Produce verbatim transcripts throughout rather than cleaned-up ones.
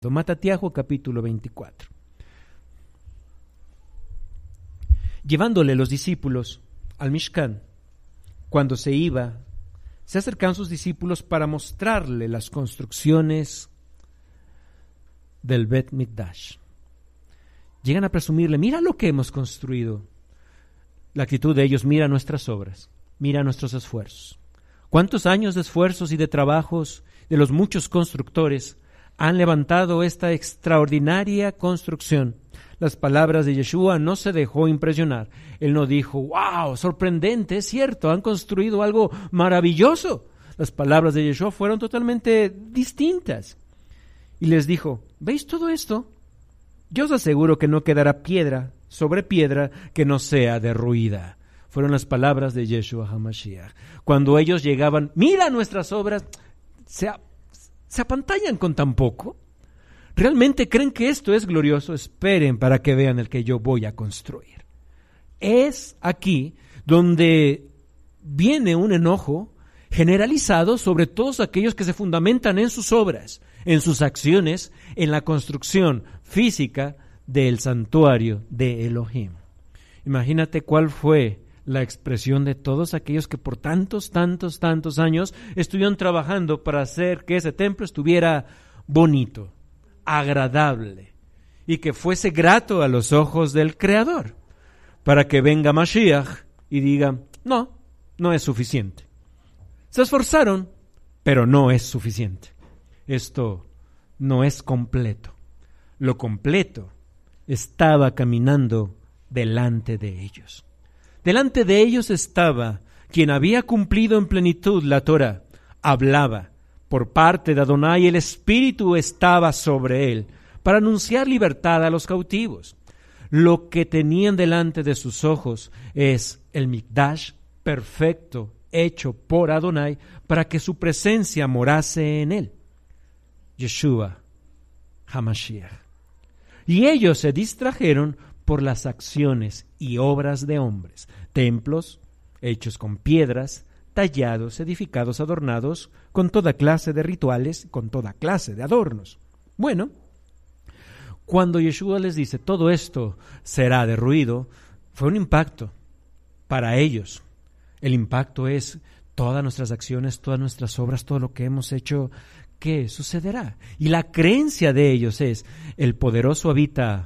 Matatiahu capítulo veinticuatro. Llevándole los discípulos al Mishkan, cuando se iba, se acercaron sus discípulos para mostrarle las construcciones del Bet Mikdash. Llegan a presumirle: mira lo que hemos construido. La actitud de ellos: mira nuestras obras, mira nuestros esfuerzos. ¿Cuántos años de esfuerzos y de trabajos de los muchos constructores han levantado esta extraordinaria construcción? Las palabras de Yeshua no se dejó impresionar. Él no dijo: wow, sorprendente, es cierto, han construido algo maravilloso. Las palabras de Yeshua fueron totalmente distintas. Y les dijo: ¿veis todo esto? Yo os aseguro que no quedará piedra sobre piedra que no sea derruida. Fueron las palabras de Yeshua HaMashiach. Cuando ellos llegaban: mira nuestras obras, se, se apantallan con tan poco. ¿Realmente creen que esto es glorioso? Esperen para que vean el que yo voy a construir. Es aquí donde viene un enojo generalizado sobre todos aquellos que se fundamentan en sus obras, en sus acciones, en la construcción física del santuario de Elohim. Imagínate cuál fue la expresión de todos aquellos que por tantos, tantos, tantos años estuvieron trabajando para hacer que ese templo estuviera bonito, agradable, y que fuese grato a los ojos del Creador, para que venga Mashiach y diga: no, no es suficiente. Se esforzaron, pero no es suficiente. Esto no es completo. Lo completo estaba caminando delante de ellos. Delante de ellos estaba quien había cumplido en plenitud la Torah. Hablaba por parte de Adonai, el Espíritu estaba sobre él para anunciar libertad a los cautivos. Lo que tenían delante de sus ojos es el Mikdash perfecto, hecho por Adonai, para que su presencia morase en él. Yeshua HaMashiach. Y ellos se distrajeron por las acciones y obras de hombres, templos hechos con piedras, tallados, edificados, adornados con toda clase de rituales, con toda clase de adornos. Bueno, cuando Yeshua les dice: todo esto será derruido, fue un impacto para ellos. El impacto es todas nuestras acciones, todas nuestras obras, todo lo que hemos hecho, ¿qué sucederá? Y la creencia de ellos es: el poderoso habita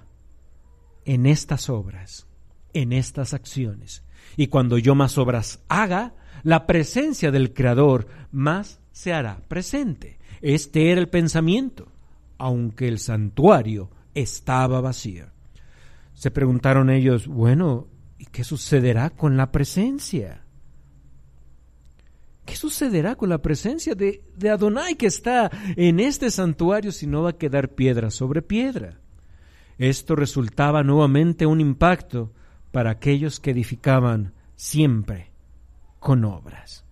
en estas obras, en estas acciones. Y cuando yo más obras haga, la presencia del Creador más se hará presente. Este era el pensamiento, aunque el santuario estaba vacío. Se preguntaron ellos: bueno, ¿y qué sucederá con la presencia? ¿Qué sucederá con la presencia de, de Adonai que está en este santuario si no va a quedar piedra sobre piedra? Esto resultaba nuevamente un impacto para aquellos que edificaban siempre con obras.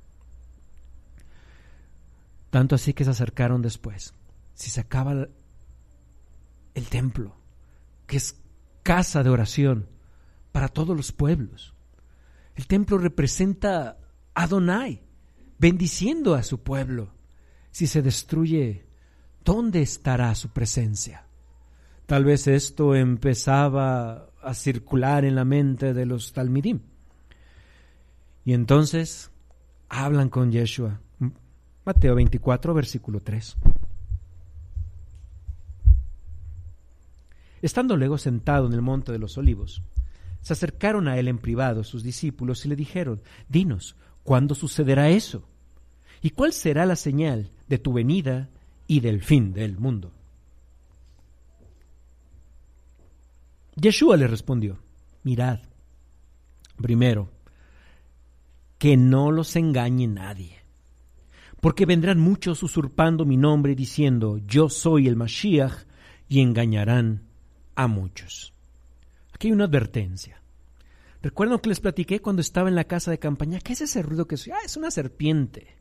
Tanto así que se acercaron después. Si se acaba el templo, que es casa de oración para todos los pueblos. El templo representa a Adonai, bendiciendo a su pueblo. Si se destruye, ¿dónde estará su presencia? Tal vez esto empezaba a circular en la mente de los talmidim. Y entonces hablan con Yeshua. Mateo veinticuatro, versículo tres. Estando luego sentado en el monte de los olivos, se acercaron a él en privado sus discípulos y le dijeron: dinos, ¿cuándo sucederá eso? ¿Y cuál será la señal de tu venida y del fin del mundo? Yeshua le respondió: mirad, primero, que no los engañe nadie, porque vendrán muchos usurpando mi nombre diciendo: yo soy el Mashiach, y engañarán a muchos. Aquí hay una advertencia. ¿Recuerdan que les platiqué cuando estaba en la casa de campaña? ¿Qué es ese ruido que soy? Ah, es una serpiente.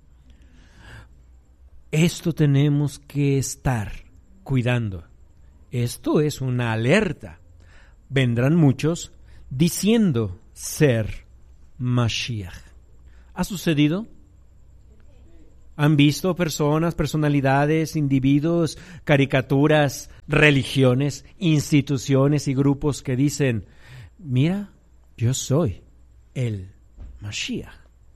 Esto tenemos que estar cuidando. Esto es una alerta. Vendrán muchos diciendo ser Mashiach. ¿Ha sucedido? Han visto personas, personalidades, individuos, caricaturas, religiones, instituciones y grupos que dicen, mira, yo soy el Mashiach.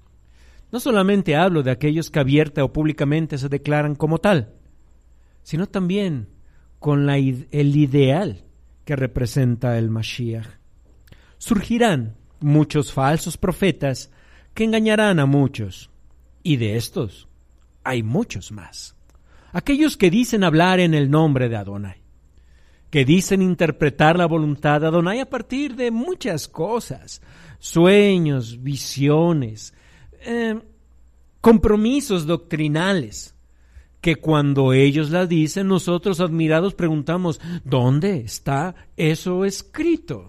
No solamente hablo de aquellos que abierta o públicamente se declaran como tal, sino también con la, el ideal que representa el Mashiach. Surgirán muchos falsos profetas que engañarán a muchos, y de estos hay muchos más. Aquellos que dicen hablar en el nombre de Adonai, que dicen interpretar la voluntad de Adonai a partir de muchas cosas, sueños, visiones, eh, compromisos doctrinales, que cuando ellos las dicen, nosotros admirados preguntamos, ¿dónde está eso escrito?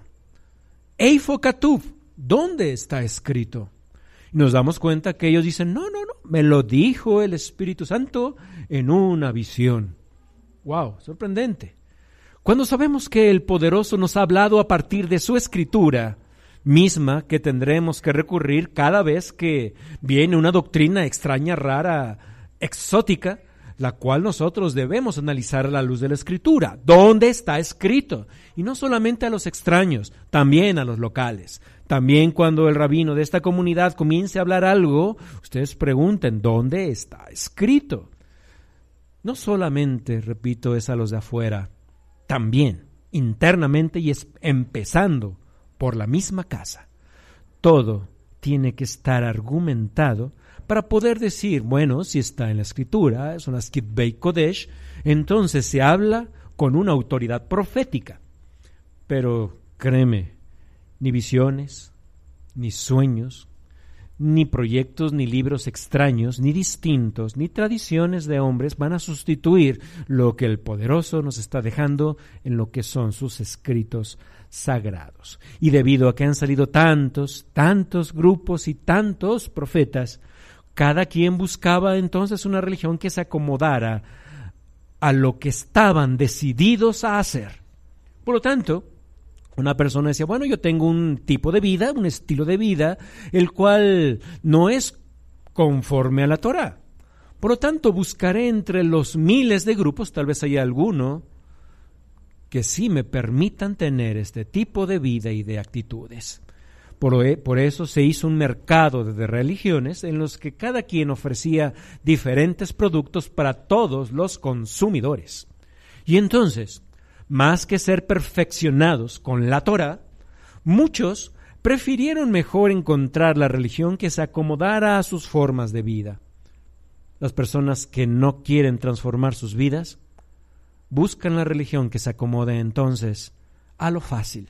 Eifo Katuv, ¿dónde está escrito? Y nos damos cuenta que ellos dicen, no, no, no, me lo dijo el Espíritu Santo en una visión. ¡Wow! Sorprendente. Cuando sabemos que el Poderoso nos ha hablado a partir de su Escritura, misma que tendremos que recurrir cada vez que viene una doctrina extraña, rara, exótica, la cual nosotros debemos analizar a la luz de la Escritura. ¿Dónde está escrito? Y no solamente a los extraños, también a los locales. También cuando el rabino de esta comunidad comience a hablar algo, ustedes pregunten, ¿dónde está escrito? No solamente, repito, es a los de afuera, también internamente y es empezando por la misma casa. Todo tiene que estar argumentado para poder decir, bueno, si está en la Escritura, es una Skidbei Kodesh, entonces se habla con una autoridad profética. Pero créeme, ni visiones, ni sueños, ni proyectos, ni libros extraños, ni distintos, ni tradiciones de hombres van a sustituir lo que el Poderoso nos está dejando en lo que son sus escritos sagrados. Y debido a que han salido tantos, tantos grupos y tantos profetas, cada quien buscaba entonces una religión que se acomodara a lo que estaban decididos a hacer. Por lo tanto, una persona decía, bueno, yo tengo un tipo de vida, un estilo de vida, el cual no es conforme a la Torá. Por lo tanto, buscaré entre los miles de grupos, tal vez haya alguno, que sí me permitan tener este tipo de vida y de actitudes. Por, por eso se hizo un mercado de religiones en los que cada quien ofrecía diferentes productos para todos los consumidores. Y entonces, más que ser perfeccionados con la Torá, muchos prefirieron mejor encontrar la religión que se acomodara a sus formas de vida. Las personas que no quieren transformar sus vidas buscan la religión que se acomode entonces a lo fácil,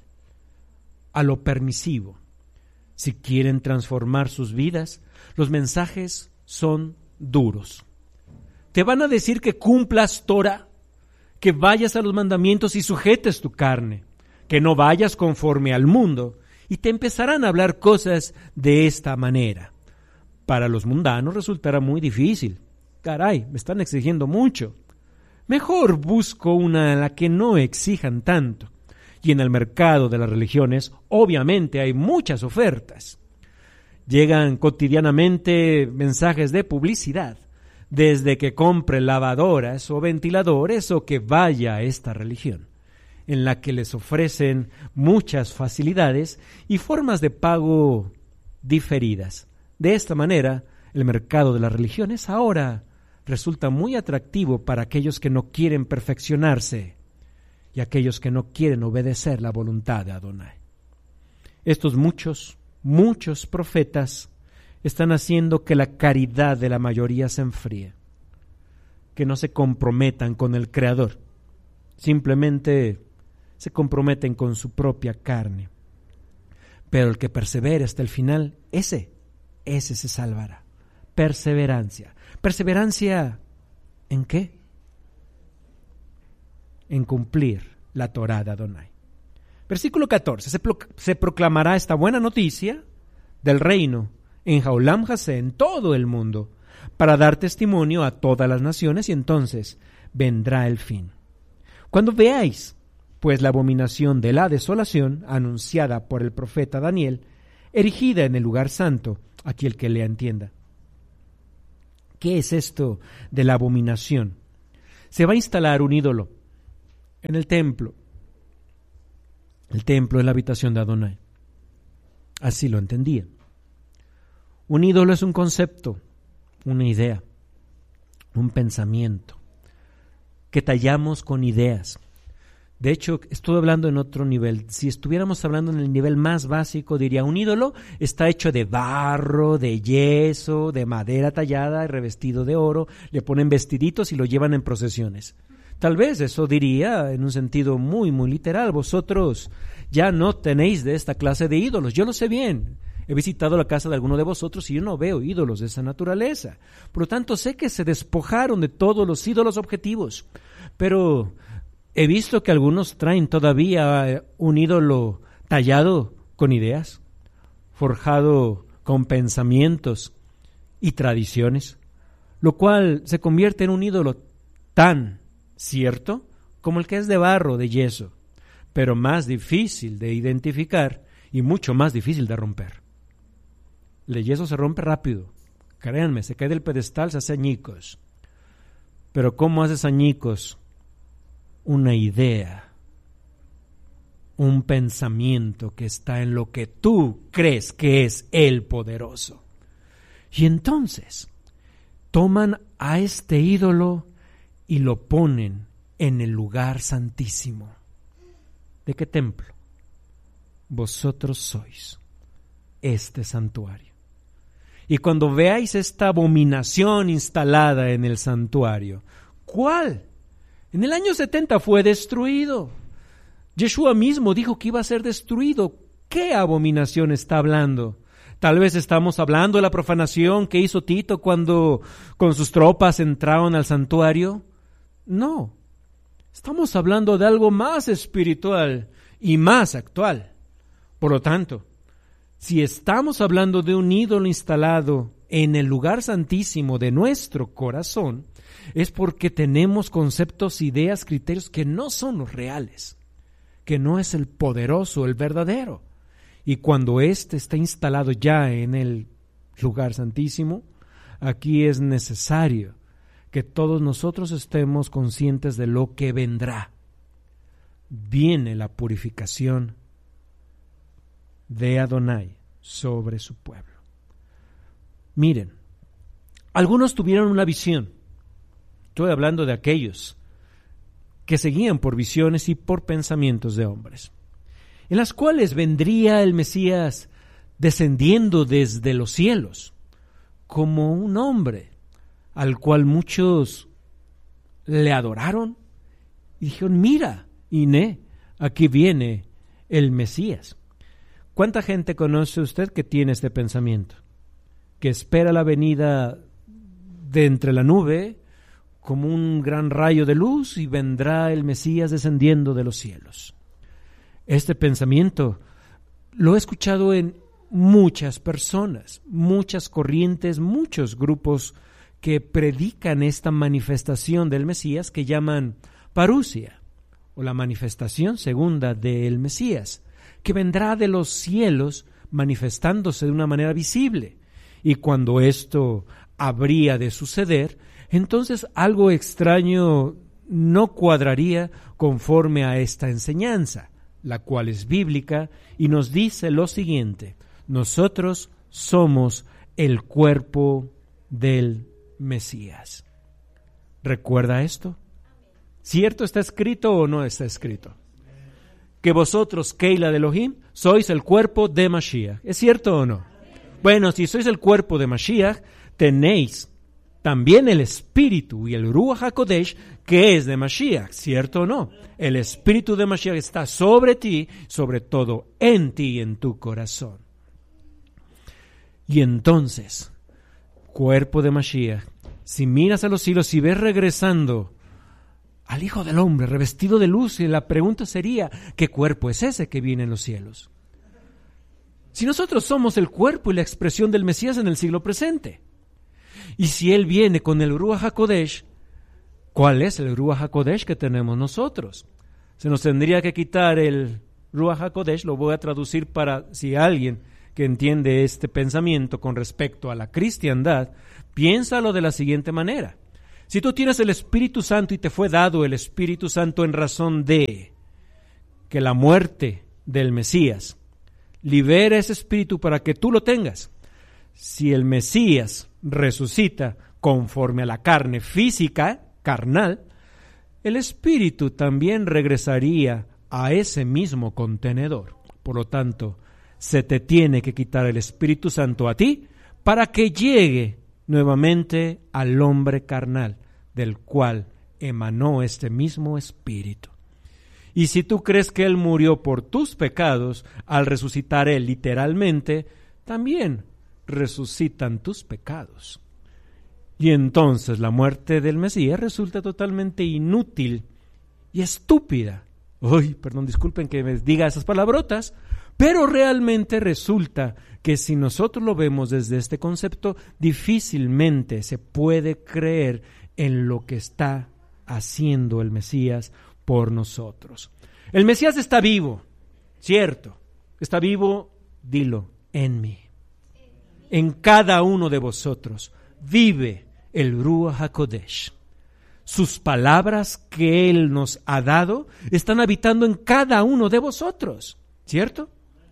a lo permisivo. Si quieren transformar sus vidas, los mensajes son duros. Te van a decir que cumplas Torah, que vayas a los mandamientos y sujetes tu carne, que no vayas conforme al mundo, y te empezarán a hablar cosas de esta manera. Para los mundanos resultará muy difícil. Caray, me están exigiendo mucho. Mejor busco una en la que no exijan tanto. Y en el mercado de las religiones, obviamente, hay muchas ofertas. Llegan cotidianamente mensajes de publicidad, desde que compre lavadoras o ventiladores o que vaya a esta religión, en la que les ofrecen muchas facilidades y formas de pago diferidas. De esta manera, el mercado de las religiones ahora resulta muy atractivo para aquellos que no quieren perfeccionarse y aquellos que no quieren obedecer la voluntad de Adonai. Estos muchos, muchos profetas están haciendo que la caridad de la mayoría se enfríe, que no se comprometan con el Creador, simplemente se comprometen con su propia carne. Pero el que persevere hasta el final, ese, ese se salvará. Perseverancia. ¿Perseverancia en qué? En cumplir la Torá de Adonai. Versículo catorce. Se, pro, se proclamará esta buena noticia del reino en Haolam Hasé, en todo el mundo, para dar testimonio a todas las naciones, y entonces vendrá el fin. Cuando veáis, pues, la abominación de la desolación, anunciada por el profeta Daniel, erigida en el lugar santo, aquí el que lea entienda. ¿Qué es esto de la abominación? Se va a instalar un ídolo en el templo. El templo es la habitación de Adonai. Así lo entendían. Un ídolo es un concepto, una idea, un pensamiento que tallamos con ideas. De hecho, estoy hablando en otro nivel. Si estuviéramos hablando en el nivel más básico, diría, un ídolo está hecho de barro, de yeso, de madera tallada y revestido de oro. Le ponen vestiditos y lo llevan en procesiones. Tal vez eso diría en un sentido muy, muy literal. Vosotros ya no tenéis de esta clase de ídolos. Yo lo sé bien. He visitado la casa de alguno de vosotros y yo no veo ídolos de esa naturaleza. Por lo tanto, sé que se despojaron de todos los ídolos objetivos. Pero he visto que algunos traen todavía un ídolo tallado con ideas, forjado con pensamientos y tradiciones, lo cual se convierte en un ídolo tan cierto como el que es de barro, de yeso, pero más difícil de identificar y mucho más difícil de romper. El yeso se rompe rápido, créanme, se cae del pedestal, se hace añicos. Pero ¿cómo haces añicos una idea, un pensamiento que está en lo que tú crees que es el poderoso? Y entonces toman a este ídolo y lo ponen en el lugar santísimo. ¿De qué templo? Vosotros sois este santuario. Y cuando veáis esta abominación instalada en el santuario, ¿cuál? En el año setenta fue destruido. Yeshua mismo dijo que iba a ser destruido. ¿Qué abominación está hablando? Tal vez estamos hablando de la profanación que hizo Tito cuando con sus tropas entraron al santuario. No, estamos hablando de algo más espiritual y más actual. Por lo tanto, si estamos hablando de un ídolo instalado en el lugar santísimo de nuestro corazón, es porque tenemos conceptos, ideas, criterios que no son los reales, que no es el poderoso, el verdadero. Y cuando éste está instalado ya en el lugar santísimo, aquí es necesario que todos nosotros estemos conscientes de lo que vendrá. Viene la purificación de Adonai sobre su pueblo. Miren, algunos tuvieron una visión. Estoy hablando de aquellos que seguían por visiones y por pensamientos de hombres, en las cuales vendría el Mesías descendiendo desde los cielos como un hombre al cual muchos le adoraron y dijeron, mira, Iné, aquí viene el Mesías. ¿Cuánta gente conoce usted que tiene este pensamiento? Que espera la venida de entre la nube como un gran rayo de luz y vendrá el Mesías descendiendo de los cielos. Este pensamiento lo he escuchado en muchas personas, muchas corrientes, muchos grupos que predican esta manifestación del Mesías que llaman parusia, o la manifestación segunda del Mesías, que vendrá de los cielos manifestándose de una manera visible. Y cuando esto habría de suceder, entonces algo extraño no cuadraría conforme a esta enseñanza, la cual es bíblica y nos dice lo siguiente: nosotros somos el cuerpo del Mesías. ¿Recuerda esto? ¿Cierto está escrito o no está escrito? Que vosotros, Keila de Elohim, sois el cuerpo de Mashiach. ¿Es cierto o no? Bueno, si sois el cuerpo de Mashiach, tenéis también el Espíritu y el Ruach HaKodesh que es de Mashiach, ¿cierto o no? El Espíritu de Mashiach está sobre ti, sobre todo en ti y en tu corazón. Y entonces, cuerpo de Mashiach, si miras a los cielos y ves regresando al Hijo del Hombre revestido de luz, y la pregunta sería, ¿qué cuerpo es ese que viene en los cielos? Si nosotros somos el cuerpo y la expresión del Mesías en el siglo presente, y si Él viene con el Ruach HaKodesh, ¿cuál es el Ruach HaKodesh que tenemos nosotros? Se nos tendría que quitar el Ruach HaKodesh, lo voy a traducir para si alguien que entiende este pensamiento con respecto a la cristiandad, piénsalo de la siguiente manera. Si tú tienes el Espíritu Santo y te fue dado el Espíritu Santo en razón de que la muerte del Mesías libera ese Espíritu para que tú lo tengas. Si el Mesías resucita conforme a la carne física, carnal, el Espíritu también regresaría a ese mismo contenedor. Por lo tanto, se te tiene que quitar el Espíritu Santo a ti para que llegue nuevamente al hombre carnal, del cual emanó este mismo Espíritu. Y si tú crees que Él murió por tus pecados, al resucitar Él literalmente, también resucitan tus pecados. Y entonces la muerte del Mesías resulta totalmente inútil y estúpida. Uy, perdón, disculpen que me diga esas palabrotas, pero realmente resulta que si nosotros lo vemos desde este concepto, difícilmente se puede creer en lo que está haciendo el Mesías por nosotros. El Mesías está vivo, cierto, está vivo, dilo, en mí. En cada uno de vosotros vive el Ruach HaKodesh. Sus palabras que Él nos ha dado están habitando en cada uno de vosotros, ¿cierto?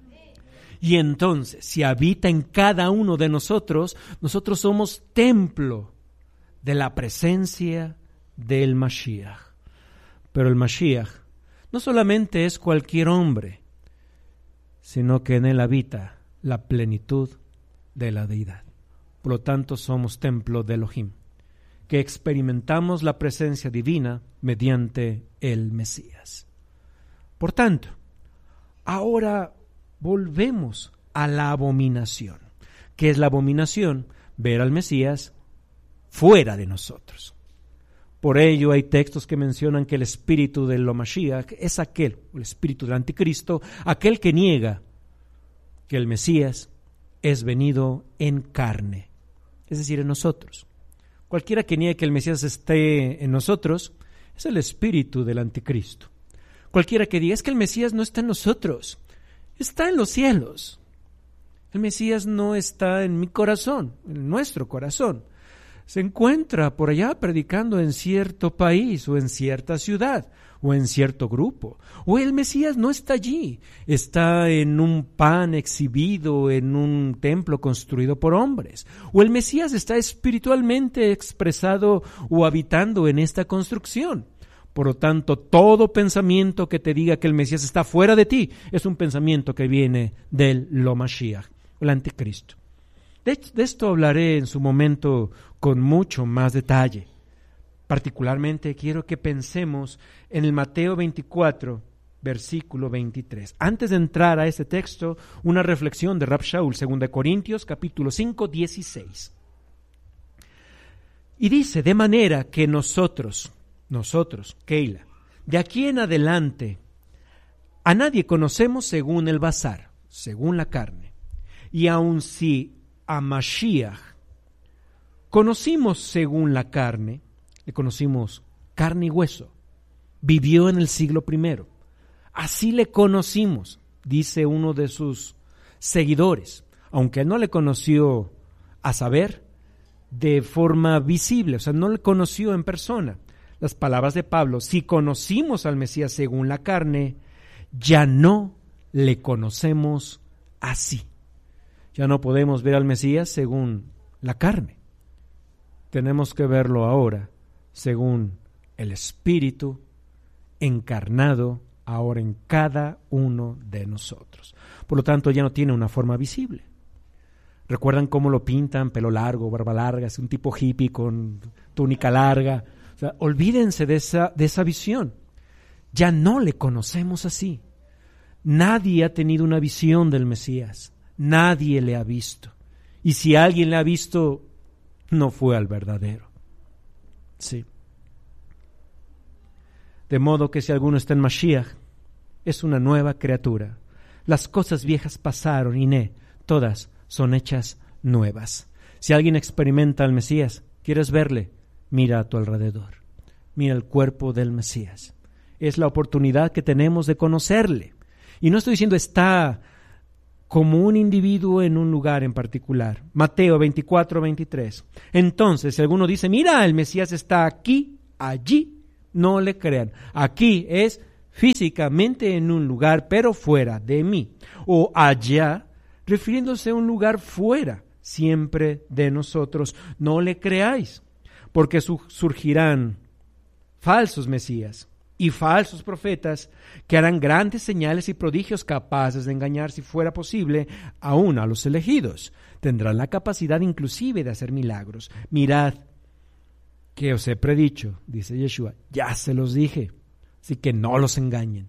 Y entonces, si habita en cada uno de nosotros, nosotros somos templo de la presencia del Mashiach. Pero el Mashiach no solamente es cualquier hombre, sino que en él habita la plenitud de la deidad. Por lo tanto, somos templo de Elohim, que experimentamos la presencia divina mediante el Mesías. Por tanto, ahora volvemos a la abominación. ¿Qué es la abominación? Ver al Mesías fuera de nosotros. Por ello hay textos que mencionan que el espíritu del Mashiach es aquel, el espíritu del anticristo, aquel que niega que el Mesías es venido en carne, es decir, en nosotros. Cualquiera que niegue que el Mesías esté en nosotros es el espíritu del anticristo. Cualquiera que diga es que el Mesías no está en nosotros, está en los cielos. El Mesías no está en mi corazón, en nuestro corazón. Se encuentra por allá predicando en cierto país o en cierta ciudad o en cierto grupo. O el Mesías no está allí, está en un pan exhibido en un templo construido por hombres. O el Mesías está espiritualmente expresado o habitando en esta construcción. Por lo tanto, todo pensamiento que te diga que el Mesías está fuera de ti es un pensamiento que viene del Lo Mashiach, el anticristo. De, de esto hablaré en su momento con mucho más detalle. Particularmente quiero que pensemos en el Mateo veinticuatro, versículo veintitrés. Antes de entrar a este texto, una reflexión de Rab Shaul, segunda Corintios, capítulo cinco, dieciséis. Y dice, de manera que nosotros, nosotros, Keila, de aquí en adelante, a nadie conocemos según el basar, según la carne. Y aun si a Mashiach conocimos según la carne, le conocimos carne y hueso, vivió en el siglo primero, así le conocimos, dice uno de sus seguidores, aunque él no le conoció a saber de forma visible, o sea, no le conoció en persona. Las palabras de Pablo, si conocimos al Mesías según la carne, ya no le conocemos así. Ya no podemos ver al Mesías según la carne. Tenemos que verlo ahora según el Espíritu encarnado ahora en cada uno de nosotros. Por lo tanto, ya no tiene una forma visible. ¿Recuerdan cómo lo pintan? Pelo largo, barba larga, es un tipo hippie con túnica larga. O sea, olvídense de esa, de esa visión. Ya no le conocemos así. Nadie ha tenido una visión del Mesías. Nadie le ha visto. Y si alguien le ha visto, no fue al verdadero. Sí. De modo que si alguno está en Mashiach, es una nueva criatura. Las cosas viejas pasaron y ne, todas son hechas nuevas. Si alguien experimenta al Mesías, ¿quieres verle? Mira a tu alrededor. Mira el cuerpo del Mesías. Es la oportunidad que tenemos de conocerle. Y no estoy diciendo está como un individuo en un lugar en particular. Mateo veinticuatro, veintitrés. Entonces, si alguno dice, mira, el Mesías está aquí, allí, no le crean. Aquí es físicamente en un lugar, pero fuera de mí. O allá, refiriéndose a un lugar fuera, siempre de nosotros. No le creáis, porque su- surgirán falsos mesías y falsos profetas que harán grandes señales y prodigios capaces de engañar, si fuera posible, aún a los elegidos. Tendrán la capacidad inclusive de hacer milagros. Mirad que os he predicho, dice Yeshua, ya se los dije, así que no los engañen.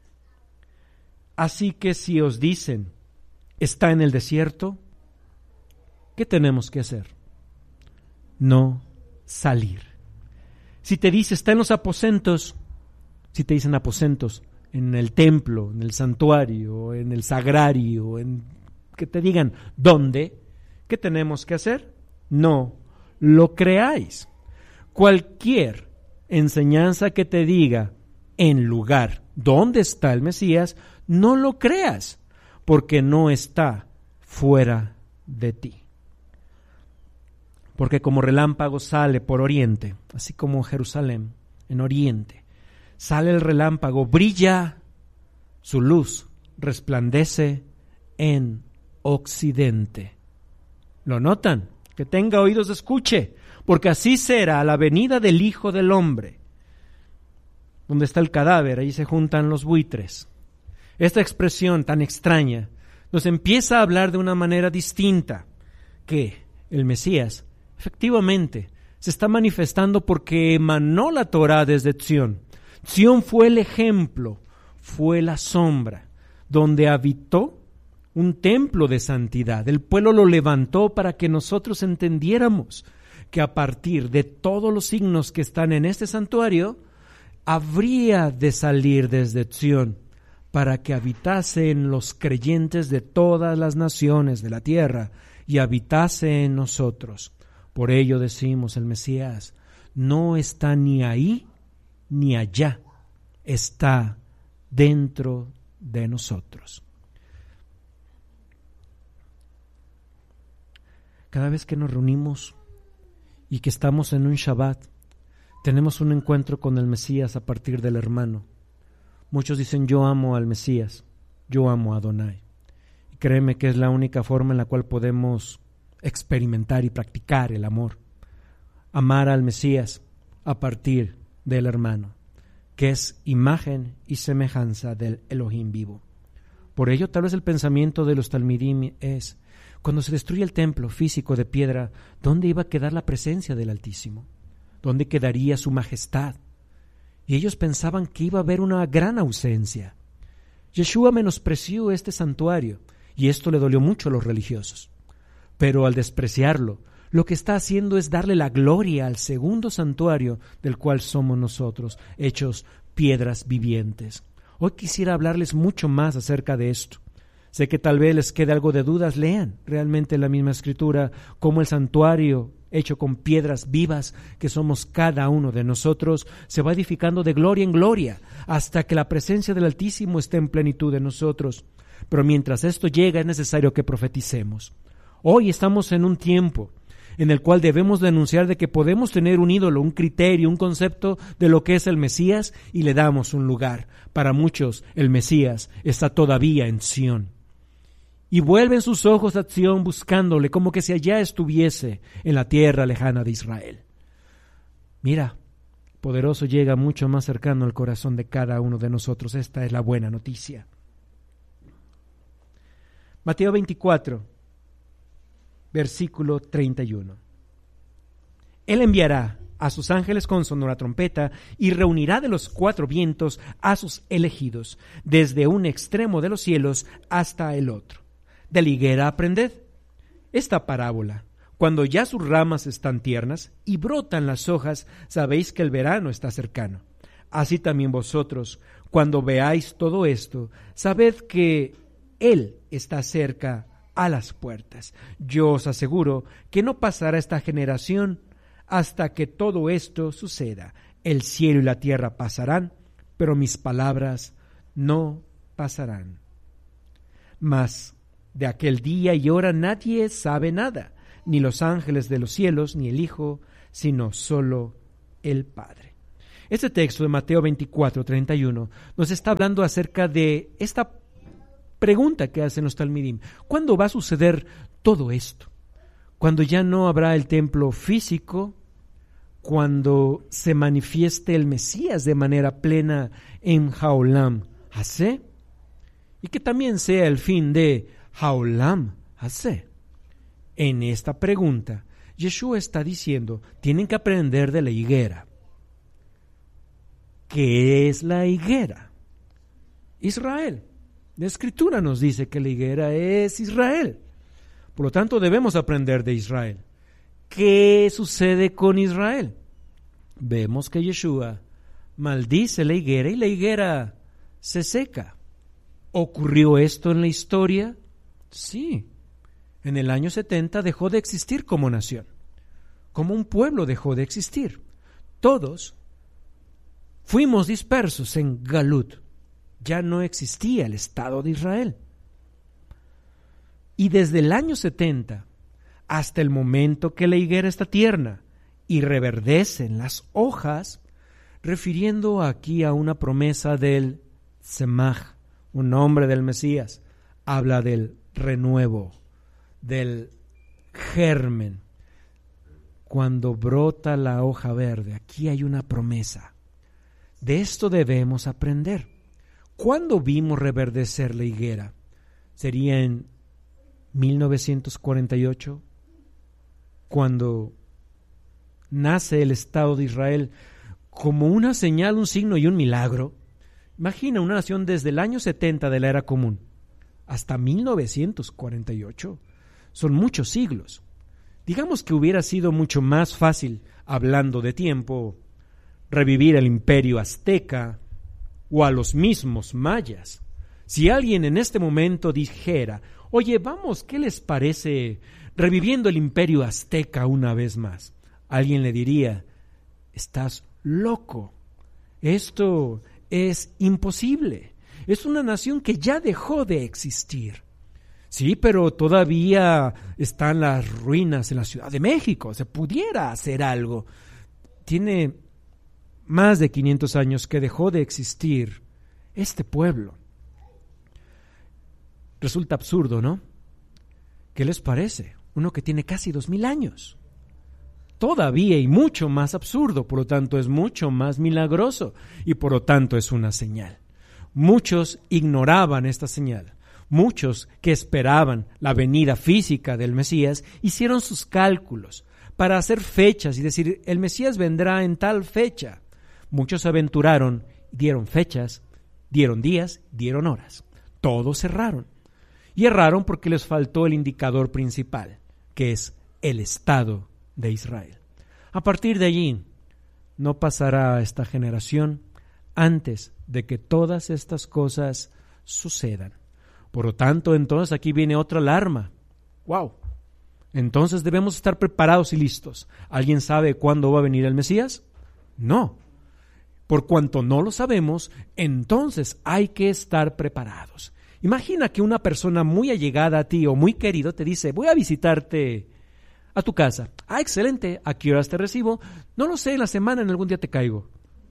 Así que si os dicen, está en el desierto, ¿qué tenemos que hacer? No salir. Si te dice, está en los aposentos, si te dicen aposentos, en el templo, en el santuario, en el sagrario, en que te digan dónde, ¿qué tenemos que hacer? No lo creáis. Cualquier enseñanza que te diga en lugar donde está el Mesías, no lo creas, porque no está fuera de ti. Porque como relámpago sale por oriente, así como Jerusalén en oriente, sale el relámpago, brilla, su luz resplandece en occidente. ¿Lo notan? Que tenga oídos escuche, porque así será la venida del Hijo del Hombre. Donde está el cadáver, ahí se juntan los buitres. Esta expresión tan extraña nos empieza a hablar de una manera distinta, que el Mesías efectivamente se está manifestando porque emanó la Torá desde Sion. Sion fue el ejemplo, fue la sombra, donde habitó un templo de santidad. El pueblo lo levantó para que nosotros entendiéramos que a partir de todos los signos que están en este santuario, habría de salir desde Sion para que habitase en los creyentes de todas las naciones de la tierra y habitase en nosotros. Por ello decimos, el Mesías no está ni ahí ni allá, está dentro de nosotros. Cada vez que nos reunimos y que estamos en un Shabbat, tenemos un encuentro con el Mesías a partir del hermano. Muchos dicen, yo amo al Mesías, yo amo a Adonai. Y créeme que es la única forma en la cual podemos experimentar y practicar el amor. Amar al Mesías a partir del hermano, que es imagen y semejanza del Elohim vivo. Por ello, tal vez el pensamiento de los talmidim es, cuando se destruye el templo físico de piedra, ¿dónde iba a quedar la presencia del Altísimo? ¿Dónde quedaría su majestad? Y ellos pensaban que iba a haber una gran ausencia. Yeshua menospreció este santuario, y esto le dolió mucho a los religiosos. Pero al despreciarlo, lo que está haciendo es darle la gloria al segundo santuario del cual somos nosotros, hechos piedras vivientes. Hoy quisiera hablarles mucho más acerca de esto. Sé que tal vez les quede algo de dudas, lean realmente la misma escritura, como el santuario hecho con piedras vivas que somos cada uno de nosotros, se va edificando de gloria en gloria hasta que la presencia del Altísimo esté en plenitud de nosotros. Pero mientras esto llega es necesario que profeticemos. Hoy estamos en un tiempo en el cual debemos denunciar de que podemos tener un ídolo, un criterio, un concepto de lo que es el Mesías y le damos un lugar. Para muchos el Mesías está todavía en Sion. Y vuelven sus ojos a Sion buscándole como que si allá estuviese en la tierra lejana de Israel. Mira, poderoso llega mucho más cercano al corazón de cada uno de nosotros. Esta es la buena noticia. Mateo veinticuatro, versículo treinta y uno. Él enviará a sus ángeles con sonora trompeta y reunirá de los cuatro vientos a sus elegidos, desde un extremo de los cielos hasta el otro. De la higuera aprended esta parábola. Cuando ya sus ramas están tiernas y brotan las hojas, sabéis que el verano está cercano. Así también vosotros, cuando veáis todo esto, sabed que Él está cerca a las puertas. Yo os aseguro que no pasará esta generación hasta que todo esto suceda. El cielo y la tierra pasarán, pero mis palabras no pasarán. Mas De aquel día y hora nadie sabe nada, ni los ángeles de los cielos, ni el Hijo, sino solo el Padre. Este texto de Mateo veinticuatro, treinta y uno nos está hablando acerca de esta pregunta que hacen los talmidim. ¿Cuándo va a suceder todo esto? Cuando ya no habrá el templo físico, cuando se manifieste el Mesías de manera plena en Haolam Hasé, y que también sea el fin de Haolam Hasé. En esta pregunta, Yeshua está diciendo, tienen que aprender de la higuera. ¿Qué es la higuera? Israel. La Escritura nos dice que la higuera es Israel. Por lo tanto, debemos aprender de Israel. ¿Qué sucede con Israel? Vemos que Yeshua maldice la higuera y la higuera se seca. ¿Ocurrió esto en la historia? Sí. En el año setenta dejó de existir como nación. Como un pueblo dejó de existir. Todos fuimos dispersos en Galut. Ya no existía el Estado de Israel. Y desde el año setenta hasta el momento que la higuera está tierna y reverdecen las hojas, refiriendo aquí a una promesa del Semaj, un nombre del Mesías, habla del renuevo, del germen. Cuando brota la hoja verde, aquí hay una promesa. De esto debemos aprender. ¿Cuándo vimos reverdecer la higuera? ¿Sería en mil novecientos cuarenta y ocho? Cuando nace el Estado de Israel como una señal, un signo y un milagro. Imagina una nación desde el año setenta de la era común hasta mil novecientos cuarenta y ocho. Son muchos siglos. Digamos que hubiera sido mucho más fácil, hablando de tiempo, revivir el imperio azteca o a los mismos mayas. Si alguien en este momento dijera, oye, vamos, ¿qué les parece reviviendo el imperio azteca una vez más? Alguien le diría, estás loco, esto es imposible, es una nación que ya dejó de existir. Sí, pero todavía están las ruinas en la Ciudad de México, se pudiera hacer algo. Tiene más de quinientos años que dejó de existir este pueblo. Resulta absurdo, ¿no? ¿Qué les parece? Uno que tiene casi dos mil años. Todavía y mucho más absurdo, por lo tanto es mucho más milagroso y por lo tanto es una señal. Muchos ignoraban esta señal. Muchos que esperaban la venida física del Mesías hicieron sus cálculos para hacer fechas y decir, el Mesías vendrá en tal fecha. Muchos se aventuraron, dieron fechas, dieron días, dieron horas. Todos erraron. Y erraron porque les faltó el indicador principal, que es el Estado de Israel. A partir de allí, no pasará esta generación antes de que todas estas cosas sucedan. Por lo tanto, entonces aquí viene otra alarma. ¡Wow! Entonces debemos estar preparados y listos. ¿Alguien sabe cuándo va a venir el Mesías? No. Por cuanto no lo sabemos, entonces hay que estar preparados. Imagina que una persona muy allegada a ti o muy querido te dice, voy a visitarte a tu casa. Ah, excelente. ¿A qué horas te recibo? No lo sé, en la semana, en algún día te caigo.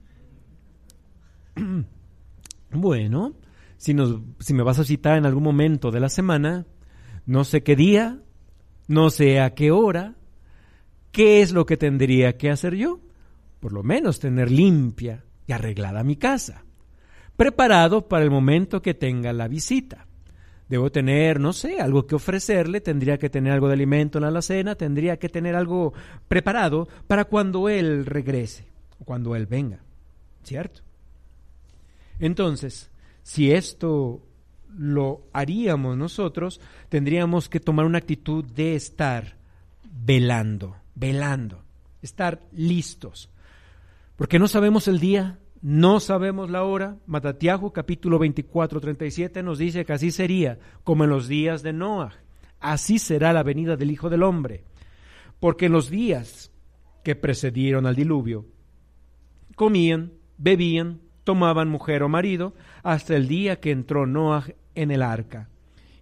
Bueno, si, nos, si me vas a citar en algún momento de la semana, no sé qué día, no sé a qué hora, ¿qué es lo que tendría que hacer yo? Por lo menos tener limpia y arreglada mi casa, preparado para el momento que tenga la visita. Debo tener, no sé, algo que ofrecerle, tendría que tener algo de alimento en la alacena, tendría que tener algo preparado para cuando él regrese, o cuando él venga, ¿cierto? Entonces, si esto lo haríamos nosotros, tendríamos que tomar una actitud de estar velando, velando, estar listos. Porque no sabemos el día, no sabemos la hora. Matatiahu, capítulo veinticuatro, treinta y siete, nos dice que así sería como en los días de Noah. Así será la venida del Hijo del Hombre. Porque en los días que precedieron al diluvio, comían, bebían, tomaban mujer o marido, hasta el día que entró Noah en el arca.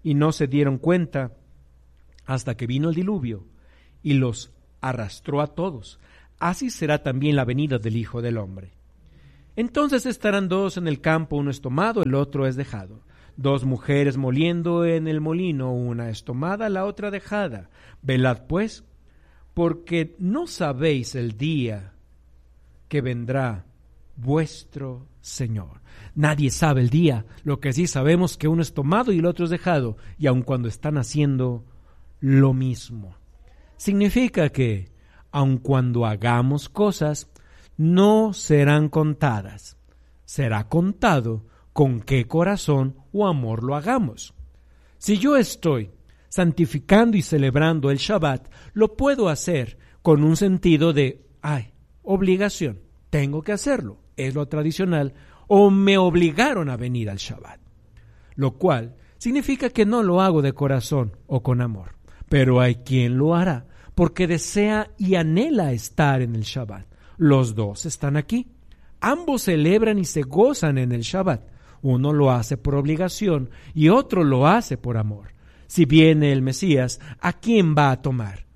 y no se dieron cuenta hasta que vino el diluvio y los arrastró a todos. Así será también la venida del Hijo del Hombre. Entonces estarán dos en el campo, uno es tomado, el otro es dejado. Dos mujeres moliendo en el molino, una es tomada, la otra dejada. Velad pues, porque no sabéis el día que vendrá vuestro Señor. Nadie sabe el día, lo que sí sabemos que uno es tomado y el otro es dejado, y aun cuando están haciendo lo mismo. Significa que, aun cuando hagamos cosas, no serán contadas. Será contado con qué corazón o amor lo hagamos. Si yo estoy santificando y celebrando el Shabbat, lo puedo hacer con un sentido de, ay, obligación, tengo que hacerlo, es lo tradicional, o me obligaron a venir al Shabbat, lo cual significa que no lo hago de corazón o con amor, pero hay quien lo hará porque desea y anhela estar en el Shabbat. Los dos están aquí, ambos celebran y se gozan en el Shabbat. Uno lo hace por obligación y otro lo hace por amor. Si viene el Mesías, ¿a quién va a tomar?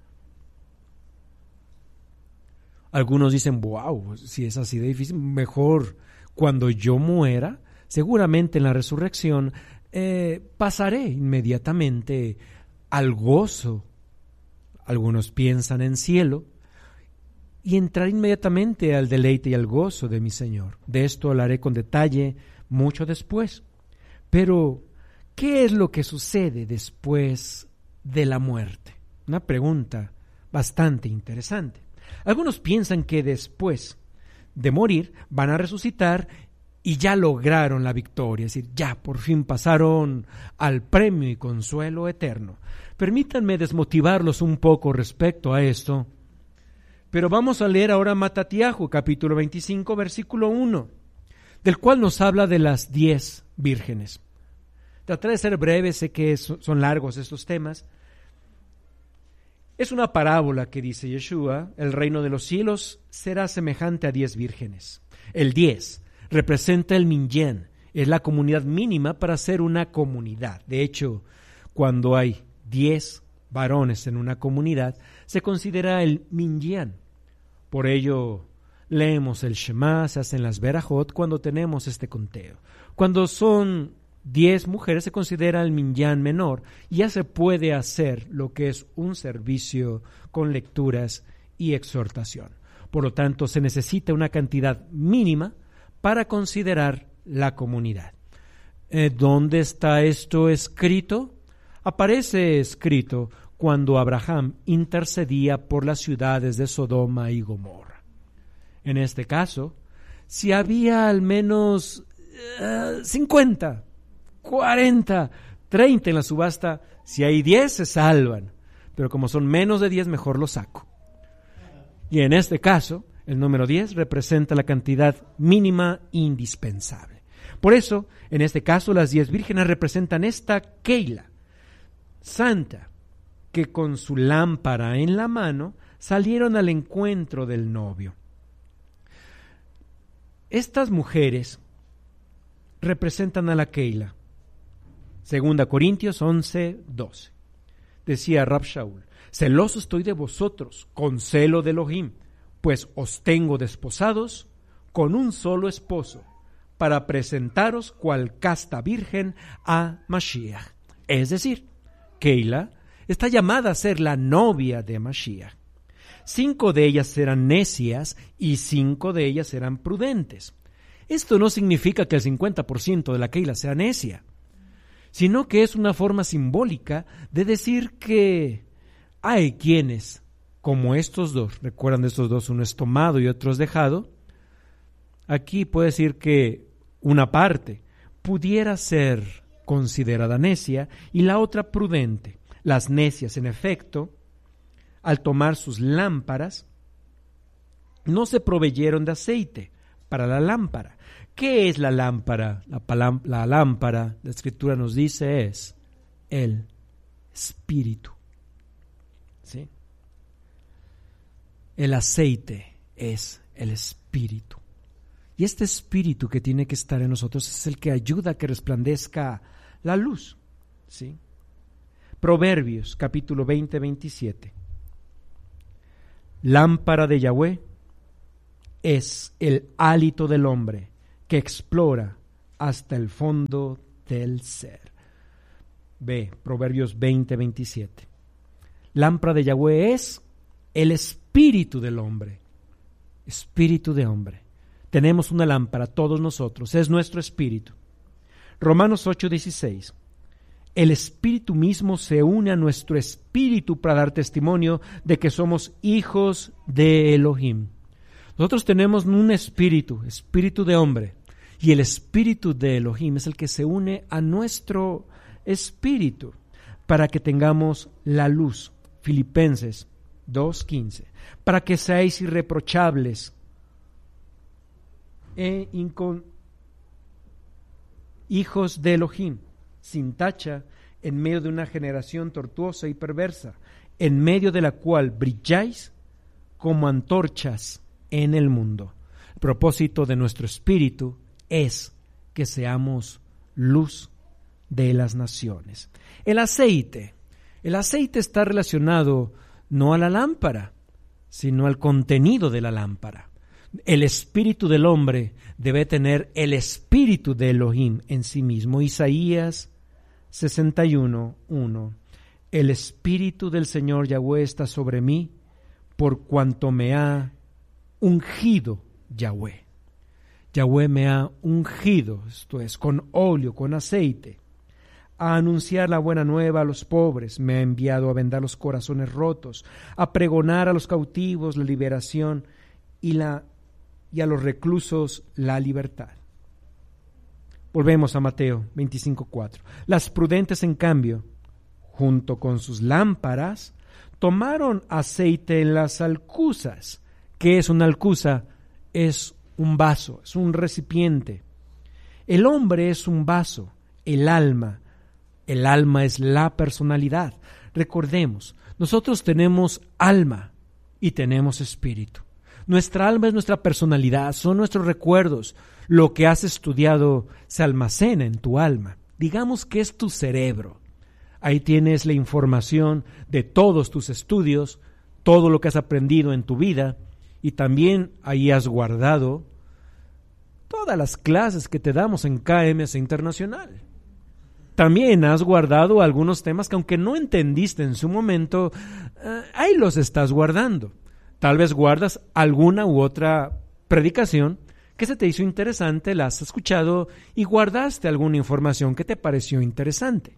Algunos dicen, wow, si es así de difícil, mejor cuando yo muera, seguramente en la resurrección, eh, pasaré inmediatamente al gozo. Algunos piensan en cielo y entrar inmediatamente al deleite y al gozo de mi Señor. De esto hablaré con detalle mucho después. Pero, ¿qué es lo que sucede después de la muerte? Una pregunta bastante interesante. Algunos piensan que después de morir van a resucitar y ya lograron la victoria, es decir, ya por fin pasaron al premio y consuelo eterno. Permítanme desmotivarlos un poco respecto a esto, pero vamos a leer ahora Matatiahu, capítulo veinticinco, versículo uno, del cual nos habla de las diez vírgenes. Trataré de ser breve, sé que son largos estos temas. Es una parábola que dice Yeshua, el reino de los cielos será semejante a diez vírgenes. El diez representa el minyan, es la comunidad mínima para ser una comunidad. De hecho, cuando hay diez varones en una comunidad, se considera el minyan. Por ello, leemos el Shema, se hacen las Berajot cuando tenemos este conteo. Cuando son diez mujeres se considera el minyan menor y ya se puede hacer lo que es un servicio con lecturas y exhortación. Por lo tanto, se necesita una cantidad mínima para considerar la comunidad. Eh, ¿Dónde está esto escrito? Aparece escrito cuando Abraham intercedía por las ciudades de Sodoma y Gomorra. En este caso, si había al menos uh, cincuenta, cuarenta, treinta en la subasta, si hay diez se salvan, pero como son menos de diez mejor los saco. Y en este caso, el número diez representa la cantidad mínima indispensable. Por eso, en este caso, las diez vírgenes representan esta Keila santa, que con su lámpara en la mano salieron al encuentro del novio. Estas mujeres representan a la Keila. Segunda Corintios once, doce. Decía Rab Shaul, celoso estoy de vosotros, con celo de Elohim, pues os tengo desposados con un solo esposo, para presentaros cual casta virgen a Mashiach. Es decir, Keila está llamada a ser la novia de Mashiach. Cinco de ellas eran necias y cinco de ellas eran prudentes. Esto no significa que el cincuenta por ciento de la Keila sea necia, sino que es una forma simbólica de decir que hay quienes, como estos dos, recuerdan de estos dos, uno es tomado y otro es dejado, aquí puede decir que una parte pudiera ser considerada necia y la otra prudente. Las necias, en efecto, al tomar sus lámparas, no se proveyeron de aceite para la lámpara. ¿Qué es la lámpara? La, palam- la lámpara, la Escritura nos dice, es el Espíritu. ¿Sí? El aceite es el Espíritu. Y este Espíritu que tiene que estar en nosotros es el que ayuda a que resplandezca la luz. ¿Sí? Proverbios capítulo veinte, veintisiete. Lámpara de Yahweh es el hálito del hombre que explora hasta el fondo del ser. Ve, Proverbios veinte, veintisiete. Lámpara de Yahweh es el espíritu del hombre. Espíritu de hombre. Tenemos una lámpara, todos nosotros, es nuestro espíritu. Romanos ocho, dieciséis. El espíritu mismo se une a nuestro espíritu para dar testimonio de que somos hijos de Elohim. Nosotros tenemos un espíritu, espíritu de hombre, y el espíritu de Elohim es el que se une a nuestro espíritu para que tengamos la luz. Filipenses dos, quince. Para que seáis irreprochables e incon... hijos de Elohim, sin tacha, en medio de una generación tortuosa y perversa, en medio de la cual brilláis como antorchas en el mundo. El propósito de nuestro espíritu es que seamos luz de las naciones. El aceite. El aceite está relacionado no a la lámpara, sino al contenido de la lámpara. El espíritu del hombre debe tener el espíritu de Elohim en sí mismo. Isaías sesenta y uno, uno. El espíritu del Señor Yahweh está sobre mí, por cuanto me ha ungido Yahweh. Yahweh me ha ungido, esto es, con óleo, con aceite, a anunciar la buena nueva a los pobres. Me ha enviado a vendar los corazones rotos, a pregonar a los cautivos la liberación y la y a los reclusos la libertad. Volvemos a Mateo veinticinco, cuatro. Las prudentes, en cambio, junto con sus lámparas, tomaron aceite en las alcuzas. ¿Qué es una alcuza? Es un vaso, es un recipiente. El hombre es un vaso, el alma. El alma es la personalidad. Recordemos, nosotros tenemos alma y tenemos espíritu. Nuestra alma es nuestra personalidad, son nuestros recuerdos. Lo que has estudiado se almacena en tu alma. Digamos que es tu cerebro. Ahí tienes la información de todos tus estudios, todo lo que has aprendido en tu vida, y también ahí has guardado todas las clases que te damos en K M S Internacional. También has guardado algunos temas que, aunque no entendiste en su momento, eh, ahí los estás guardando. Tal vez guardas alguna u otra predicación que se te hizo interesante, la has escuchado y guardaste alguna información que te pareció interesante.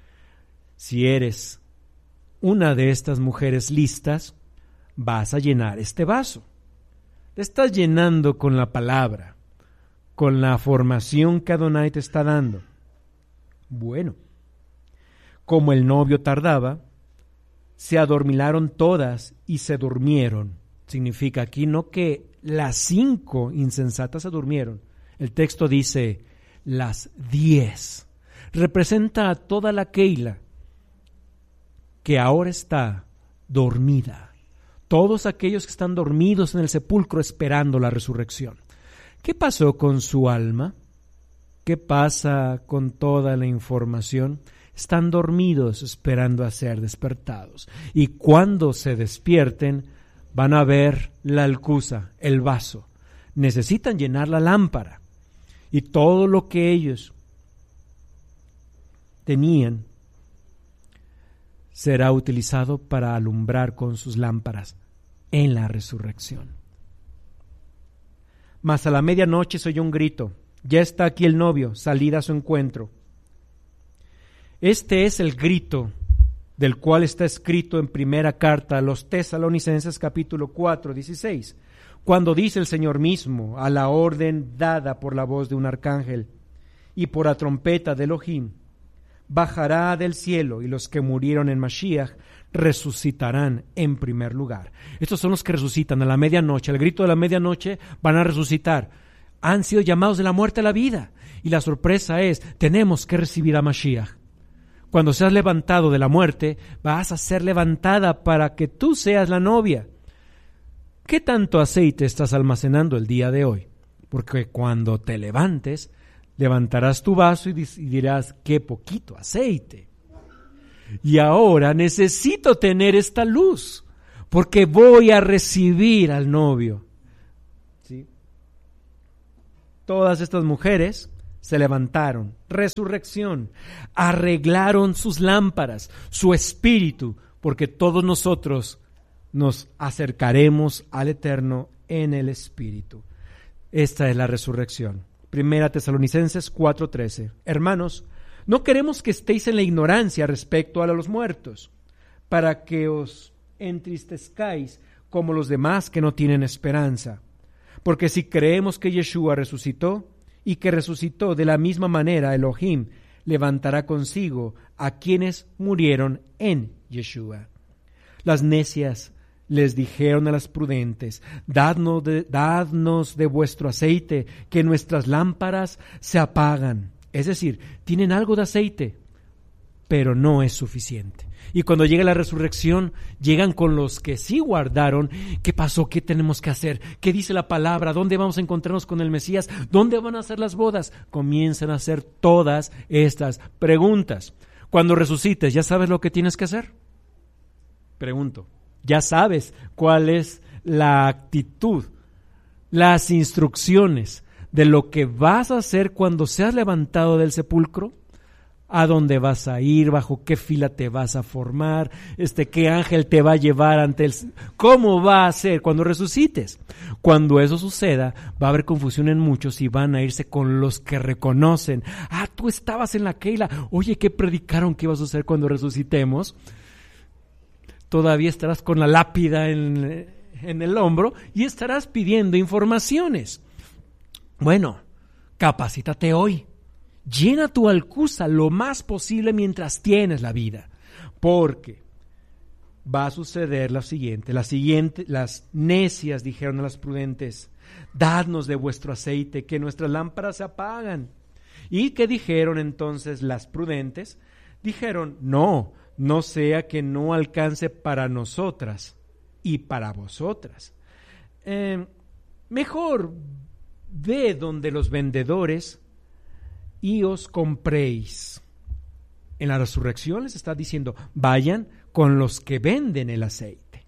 Si eres una de estas mujeres listas, vas a llenar este vaso. Te estás llenando con la palabra, con la formación que Adonai te está dando. Bueno, como el novio tardaba, se adormilaron todas y se durmieron. Significa aquí no que las cinco insensatas se durmieron. El texto dice las diez. Representa a toda la Keila que ahora está dormida. Todos aquellos que están dormidos en el sepulcro esperando la resurrección. ¿Qué pasó con su alma? ¿Qué pasa con toda la información? Están dormidos esperando a ser despertados. Y cuando se despierten, van a ver la alcuza, el vaso. Necesitan llenar la lámpara. Y todo lo que ellos tenían será utilizado para alumbrar con sus lámparas en la resurrección. Mas a la medianoche se oyó un grito: ya está aquí el novio, salid a su encuentro. Este es el grito del cual está escrito en primera carta a los Tesalonicenses capítulo cuatro, dieciséis, cuando dice el Señor mismo, a la orden dada por la voz de un arcángel y por la trompeta de Elohim, bajará del cielo y los que murieron en Mashiach resucitarán en primer lugar. Estos son los que resucitan a la medianoche, al grito de la medianoche van a resucitar. Han sido llamados de la muerte a la vida y la sorpresa es, tenemos que recibir a Mashiach. Cuando seas levantado de la muerte, vas a ser levantada para que tú seas la novia. ¿Qué tanto aceite estás almacenando el día de hoy? Porque cuando te levantes, levantarás tu vaso y dirás, qué poquito aceite. y ahora necesito tener esta luz, porque voy a recibir al novio. ¿Sí? Todas estas mujeres se levantaron, resurrección, arreglaron sus lámparas, su espíritu, porque todos nosotros nos acercaremos al Eterno en el espíritu. Esta es la resurrección. Primera Tesalonicenses cuatro trece. Hermanos, no queremos que estéis en la ignorancia respecto a los muertos, para que os entristezcáis como los demás que no tienen esperanza. Porque si creemos que Yeshua resucitó, y que resucitó de la misma manera, Elohim levantará consigo a quienes murieron en Yeshua. Las necias les dijeron a las prudentes, dadnos de, dadnos de vuestro aceite, que nuestras lámparas se apagan. Es decir, tienen algo de aceite, pero no es suficiente. Y cuando llega la resurrección, llegan con los que sí guardaron. ¿Qué pasó? ¿Qué tenemos que hacer? ¿Qué dice la palabra? ¿Dónde vamos a encontrarnos con el Mesías? ¿Dónde van a ser las bodas? Comienzan a hacer todas estas preguntas. Cuando resucites, ¿ya sabes lo que tienes que hacer? Pregunto, ¿ya sabes cuál es la actitud, las instrucciones de lo que vas a hacer cuando seas levantado del sepulcro? ¿A dónde vas a ir? ¿Bajo qué fila te vas a formar? Este, ¿qué ángel te va a llevar ante el... ¿Cómo va a ser cuando resucites? Cuando eso suceda, va a haber confusión en muchos y van a irse con los que reconocen. Ah, tú estabas en la Keila. Oye, ¿qué predicaron que iba a suceder cuando resucitemos? Todavía estarás con la lápida en, en el hombro y estarás pidiendo informaciones. Bueno, capacítate hoy. Llena tu alcuza lo más posible mientras tienes la vida, porque va a suceder lo siguiente. La siguiente, las necias dijeron a las prudentes, dadnos de vuestro aceite, que nuestras lámparas se apagan. ¿Y qué dijeron entonces las prudentes? Dijeron, no, no sea que no alcance para nosotras y para vosotras. Eh, mejor ve donde los vendedores y os compréis. En la resurrección les está diciendo, vayan con los que venden el aceite.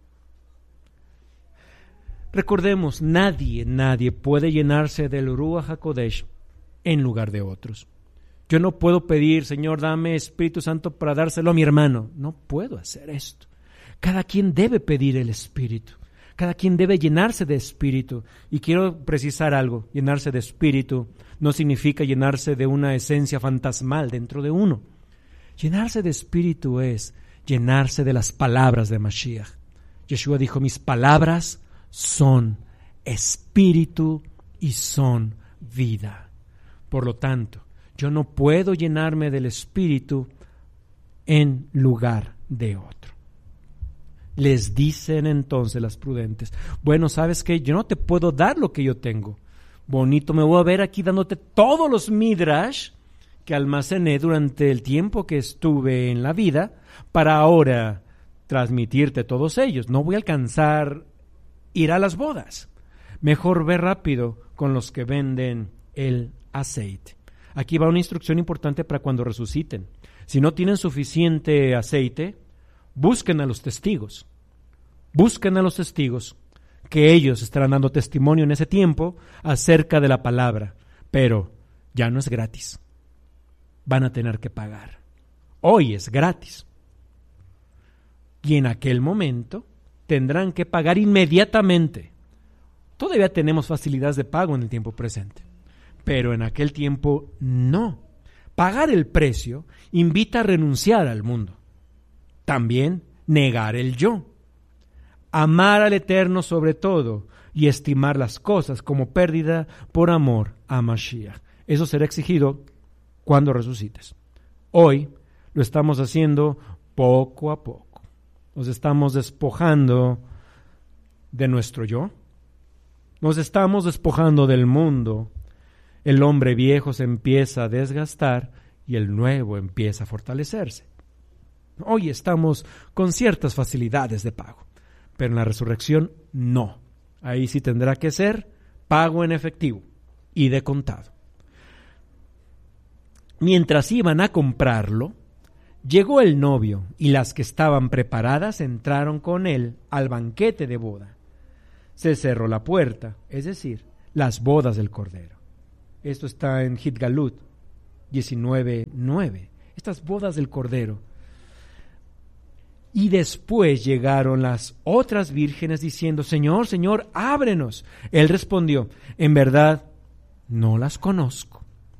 Recordemos, nadie, nadie puede llenarse del Ruach HaKodesh en lugar de otros. Yo no puedo pedir, Señor, dame Espíritu Santo para dárselo a mi hermano. No puedo hacer esto. Cada quien debe pedir el Espíritu. Cada quien debe llenarse de Espíritu. Y quiero precisar algo, llenarse de Espíritu no significa llenarse de una esencia fantasmal dentro de uno. Llenarse de Espíritu es llenarse de las palabras de Mashiach. Yeshua dijo, mis palabras son Espíritu y son vida. Por lo tanto, yo no puedo llenarme del Espíritu en lugar de otro. Les dicen entonces las prudentes, bueno, ¿sabes qué? Yo no te puedo dar lo que yo tengo. Bonito, me voy a ver aquí dándote todos los midrash que almacené durante el tiempo que estuve en la vida para ahora transmitirte todos ellos. No voy a alcanzar ir a las bodas. Mejor ve rápido con los que venden el aceite. Aquí va una instrucción importante para cuando resuciten. Si no tienen suficiente aceite, busquen a los testigos. Busquen a los testigos, que ellos estarán dando testimonio en ese tiempo acerca de la palabra. Pero ya no es gratis. Van a tener que pagar. Hoy es gratis. Y en aquel momento tendrán que pagar inmediatamente. Todavía tenemos facilidades de pago en el tiempo presente. Pero en aquel tiempo no. Pagar el precio invita a renunciar al mundo. También negar el yo. Amar al Eterno sobre todo y estimar las cosas como pérdida por amor a Mashiach. Eso será exigido cuando resucites. Hoy lo estamos haciendo poco a poco. Nos estamos despojando de nuestro yo. Nos estamos despojando del mundo. El hombre viejo se empieza a desgastar y el nuevo empieza a fortalecerse. Hoy estamos con ciertas facilidades de pago, pero en la resurrección no. Ahí sí tendrá que ser pago en efectivo y de contado. Mientras iban a comprarlo, Llegó el novio y las que estaban preparadas entraron con él al banquete de boda. Se cerró la puerta, es decir, las bodas del Cordero. Esto está en Gitgalut diecinueve nueve. Estas bodas del Cordero. Y después llegaron las otras vírgenes diciendo, Señor, Señor, ábrenos. Él respondió, en verdad, no las conozco.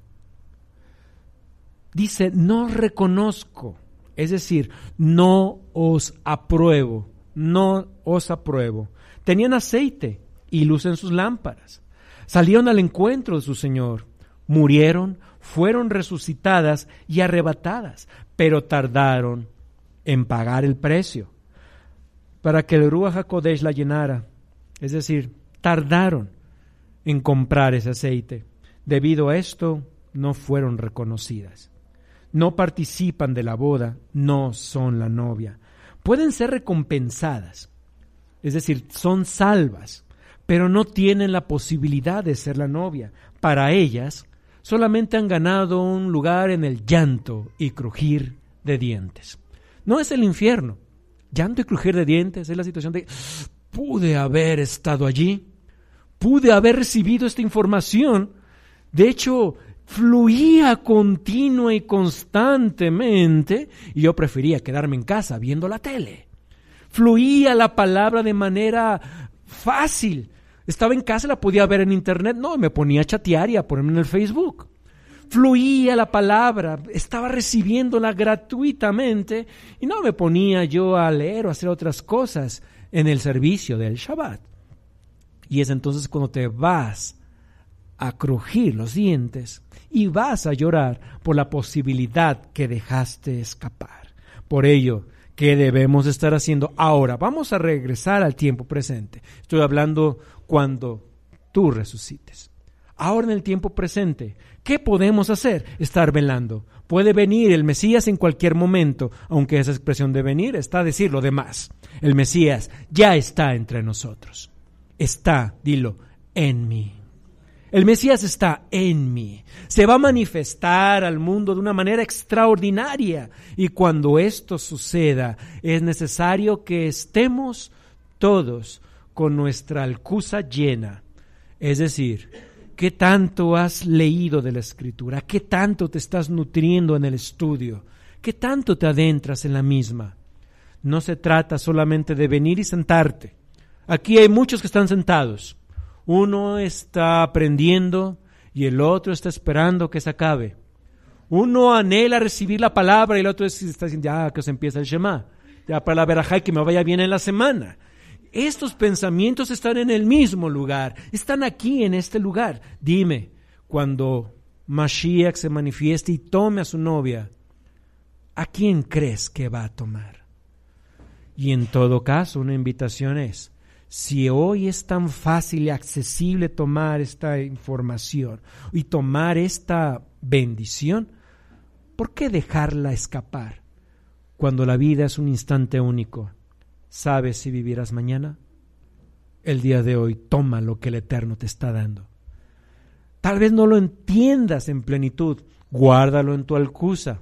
Dice, no reconozco, es decir, no os apruebo, no os apruebo. Tenían aceite y luz en sus lámparas. Salieron al encuentro de su Señor. Murieron, fueron resucitadas y arrebatadas, pero tardaron en pagar el precio para que el Ruach HaKodesh la llenara. Es decir, tardaron en comprar ese aceite. Debido a esto, no fueron reconocidas. No participan de la boda, no son la novia. Pueden ser recompensadas, es decir, son salvas, pero no tienen la posibilidad de ser la novia. Para ellas, solamente han ganado un lugar en el llanto y crujir de dientes. No es el infierno. Llanto y crujir de dientes es la situación de, pude haber estado allí, pude haber recibido esta información. De hecho, fluía continua y constantemente y yo prefería quedarme en casa viendo la tele. Fluía la palabra de manera fácil. Estaba en casa, la podía ver en internet. No, me ponía a chatear y a ponerme en el Facebook. Fluía la palabra, estaba recibiéndola gratuitamente y no me ponía yo a leer o a hacer otras cosas en el servicio del Shabbat. Y es entonces cuando te vas a crujir los dientes y vas a llorar por la posibilidad que dejaste escapar. Por ello, ¿qué debemos estar haciendo ahora? Vamos a regresar al tiempo presente. Estoy hablando cuando tú resucites. Ahora en el tiempo presente, ¿qué podemos hacer? Estar velando. Puede venir el Mesías en cualquier momento, aunque esa expresión de venir está a decir lo demás. El Mesías ya está entre nosotros. Está, dilo, en mí. El Mesías está en mí. Se va a manifestar al mundo de una manera extraordinaria. Y cuando esto suceda, es necesario que estemos todos con nuestra alcuza llena. Es decir, ¿qué tanto has leído de la Escritura? ¿Qué tanto te estás nutriendo en el estudio? ¿Qué tanto te adentras en la misma? No se trata solamente de venir y sentarte. Aquí hay muchos que están sentados. Uno está aprendiendo y el otro está esperando que se acabe. Uno anhela recibir la palabra y el otro está diciendo, ya que se empieza el Shema, ya para la verajá y que me vaya bien en la semana. Estos pensamientos están en el mismo lugar, están aquí en este lugar. Dime, cuando Mashiach se manifieste y tome a su novia, ¿a quién crees que va a tomar? Y en todo caso, una invitación es, si hoy es tan fácil y accesible tomar esta información y tomar esta bendición, ¿por qué dejarla escapar cuando la vida es un instante único? ¿Sabes si vivirás mañana? El día de hoy toma lo que el Eterno te está dando. Tal vez no lo entiendas en plenitud, guárdalo en tu alcuza.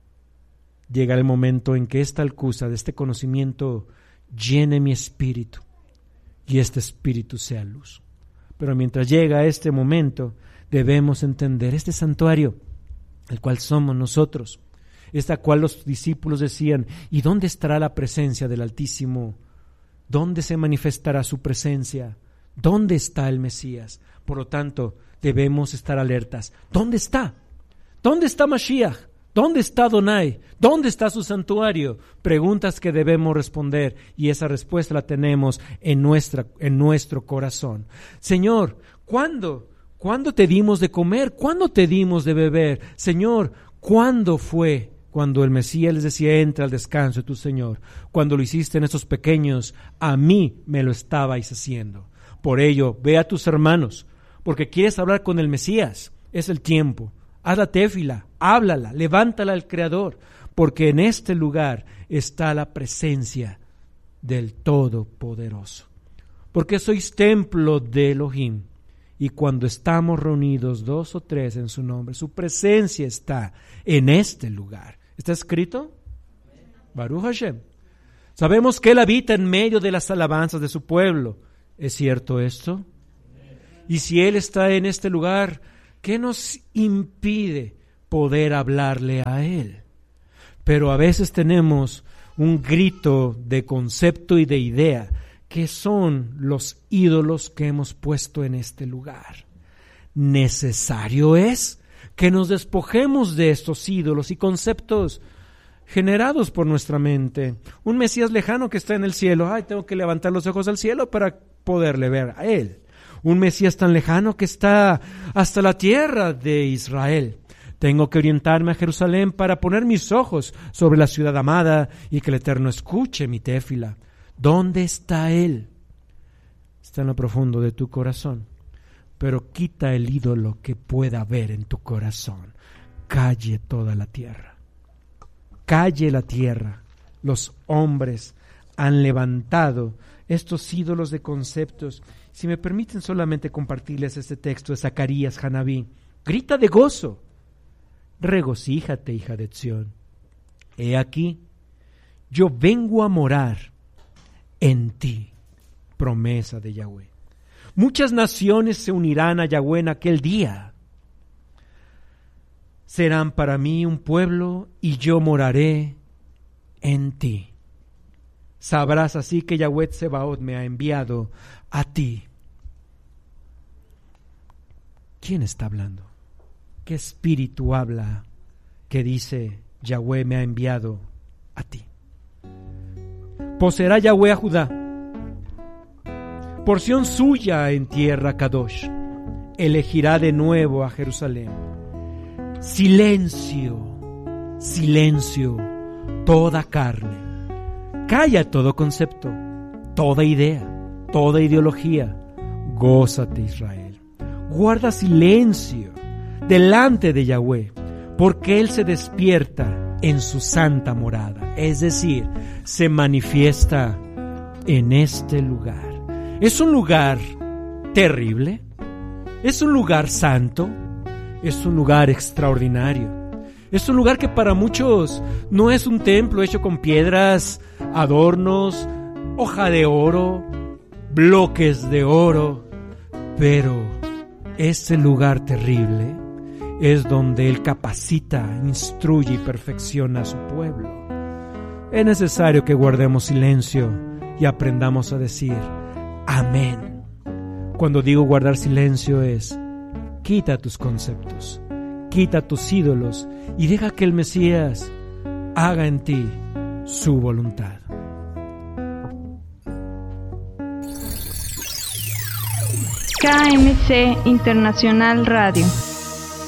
Llega el momento en que esta alcuza de este conocimiento llene mi espíritu y este espíritu sea luz. Pero mientras llega este momento, debemos entender este santuario, el cual somos nosotros, esta cual los discípulos decían, ¿y dónde estará la presencia del Altísimo? ¿Dónde se manifestará su presencia? ¿Dónde está el Mesías? Por lo tanto, debemos estar alertas. ¿Dónde está? ¿Dónde está Mashiach? ¿Dónde está Adonai? ¿Dónde está su santuario? Preguntas que debemos responder y esa respuesta la tenemos en, nuestra, en nuestro corazón. Señor, ¿cuándo? ¿Cuándo te dimos de comer? ¿Cuándo te dimos de beber? Señor, ¿cuándo fue? Cuando el Mesías les decía, entra al descanso de tu Señor. Cuando lo hiciste en esos pequeños, a mí me lo estabais haciendo. Por ello, ve a tus hermanos, porque quieres hablar con el Mesías. Es el tiempo. Haz la téfila, háblala, levántala al Creador, porque en este lugar está la presencia del Todopoderoso. Porque sois templo de Elohim, y cuando estamos reunidos dos o tres en su nombre, su presencia está en este lugar. ¿Está escrito? Baruch Hashem. Sabemos que Él habita en medio de las alabanzas de su pueblo. ¿Es cierto esto? Y si Él está en este lugar, ¿qué nos impide poder hablarle a Él? Pero a veces tenemos un grito de concepto y de idea, que son los ídolos que hemos puesto en este lugar. Necesario es que nos despojemos de estos ídolos y conceptos generados por nuestra mente. Un Mesías lejano que está en el cielo. Ay, tengo que levantar los ojos al cielo para poderle ver a Él. Un Mesías tan lejano que está hasta la tierra de Israel. Tengo que orientarme a Jerusalén para poner mis ojos sobre la ciudad amada y que el Eterno escuche mi téfila. ¿Dónde está Él? Está en lo profundo de tu corazón. Pero quita el ídolo que pueda haber en tu corazón. Calle toda la tierra. Calle la tierra. Los hombres han levantado estos ídolos de conceptos. Si me permiten solamente compartirles este texto de Zacarías Hanabí. Grita de gozo. Regocíjate, hija de Sión. He aquí, yo vengo a morar en ti. Promesa de Yahweh. Muchas naciones se unirán a Yahweh en aquel día. Serán para mí un pueblo y yo moraré en ti. Sabrás así que Yahweh Tsebaot me ha enviado a ti. ¿Quién está hablando? ¿Qué espíritu habla que dice Yahweh me ha enviado a ti? Poseerá Yahweh a Judá, porción suya en tierra Kadosh. Elegirá de nuevo a Jerusalén. Silencio, silencio, toda carne. Calla todo concepto, toda idea, toda ideología. Gózate, Israel. Guarda silencio delante de Yahweh, porque Él se despierta en su santa morada, es decir, se manifiesta en este lugar. ¿Es un lugar terrible? ¿Es un lugar santo? ¿Es un lugar extraordinario? Es un lugar que para muchos no es un templo hecho con piedras, adornos, hoja de oro, bloques de oro, pero ese lugar terrible es donde Él capacita, instruye y perfecciona a su pueblo. Es necesario que guardemos silencio y aprendamos a decir amén. Cuando digo guardar silencio es quita tus conceptos, quita tus ídolos y deja que el Mesías haga en ti su voluntad. K M C Internacional Radio.